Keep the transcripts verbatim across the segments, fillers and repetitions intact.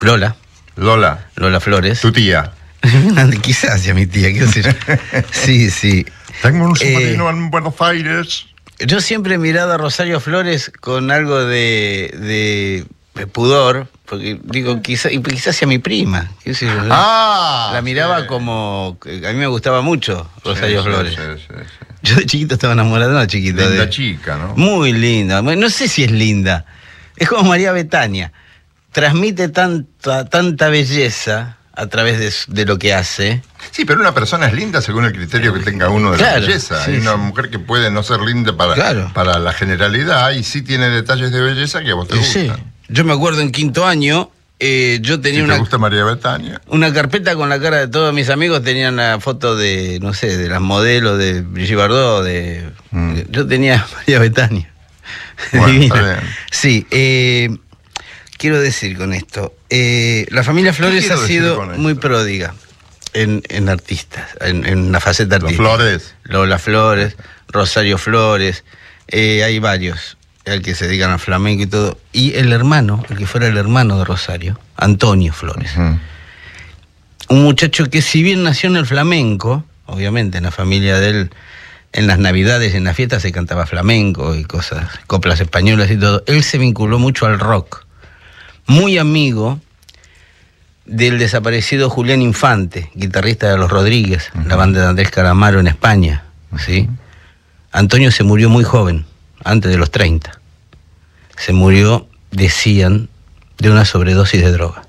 Lola. Lola. Lola Flores. Tu tía. Quizás sea mi tía, qué sé yo. Sí, sí. Tengo un Eh, sobrino en Buenos Aires. Yo siempre he mirado a Rosario Flores con algo de, de, de pudor, porque digo, quizás y quizás sea mi prima. Qué sé yo, ¿no? Ah, la miraba sí. como... A mí me gustaba mucho Rosario Sí, Flores. sí, sí, sí. Yo de chiquito estaba enamorado, no chiquito. Linda de... chica, ¿no? Muy linda. No sé si es linda. Es como María Betania. Transmite tanta, tanta belleza a través de, de lo que hace. Sí, pero una persona es linda según el criterio que tenga uno de Claro, la belleza. sí, Hay una sí. mujer que puede no ser linda para, Claro. para la generalidad y sí tiene detalles de belleza que a vos te Eh, gustan. sí. Yo me acuerdo en quinto año, eh, yo tenía Si una... te gusta María Betania. Una carpeta con la cara de todos mis amigos, tenían la foto de, no sé, de las modelos de Brigitte Bardot, de... Mm. Yo tenía María Betania. Bueno, Divina. está bien. Sí, eh, quiero decir con esto, eh, la familia Flores quiero ha decir sido con muy esto? pródiga en, en artistas, en, en la faceta Los artística. Flores. Lola Flores, Rosario Flores, eh, hay varios, el que se dedican al flamenco y todo. Y el hermano, el que fuera el hermano de Rosario, Antonio Flores. Uh-huh. Un muchacho que si bien nació en el flamenco, obviamente en la familia de él, en las navidades, en las fiestas se cantaba flamenco y cosas, coplas españolas y todo, él se vinculó mucho al rock. Muy amigo del desaparecido Julián Infante, guitarrista de Los Rodríguez, uh-huh. la banda de Andrés Calamaro en España, ¿sí? Uh-huh. Antonio se murió muy joven, antes de los treinta. Se murió, decían, de una sobredosis de droga.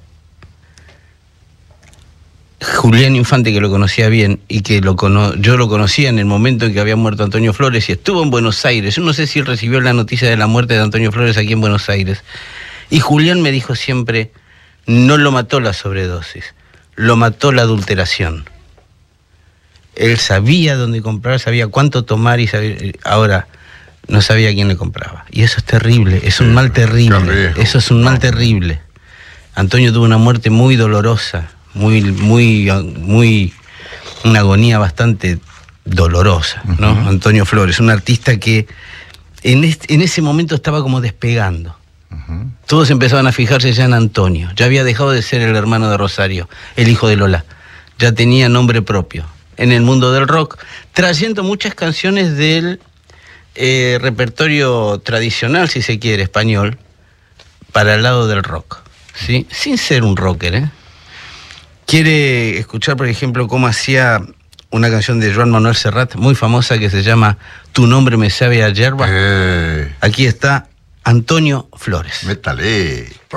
Julián Infante, que lo conocía bien y que lo cono yo lo conocía en el momento en que había muerto Antonio Flores y estuvo en Buenos Aires. Yo no sé si él recibió la noticia de la muerte de Antonio Flores aquí en Buenos Aires. Y Julián me dijo siempre, no lo mató la sobredosis, lo mató la adulteración. Él sabía dónde comprar, sabía cuánto tomar y sabía, ahora no sabía quién le compraba. Y eso es terrible, es un mal terrible, eso es un mal terrible. Antonio tuvo una muerte muy dolorosa, muy, muy, muy, una agonía bastante dolorosa, ¿no? Uh-huh. Antonio Flores, un artista que en, este, en ese momento estaba como despegando. Uh-huh. Todos empezaban a fijarse ya en Antonio, ya había dejado de ser el hermano de Rosario, el hijo de Lola, ya tenía nombre propio en el mundo del rock, trayendo muchas canciones del eh, repertorio tradicional, si se quiere, español, para el lado del rock, ¿sí? Sin ser un rocker, ¿eh? Quiere escuchar, por ejemplo, cómo hacía una canción de Joan Manuel Serrat, muy famosa, que se llama Tu nombre me sabe a yerba. Eh. Aquí está Antonio Flores. Métale.